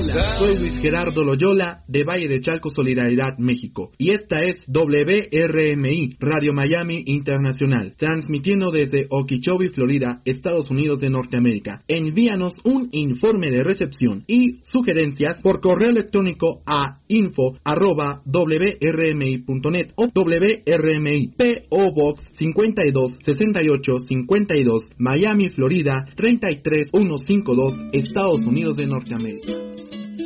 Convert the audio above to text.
soy Luis Gerardo Loyola de Valle de Chalco, Solidaridad, México. Y esta es WRMI, Radio Miami Internacional, transmitiendo desde Okeechobee, Florida, Estados Unidos de Norteamérica. Envíanos un informe de recepción y sugerencias por correo electrónico a info@wrmi.net o WRMI, P.O. Box 52 68 52, Miami, Florida 33152, Estados Unidos de Norteamérica.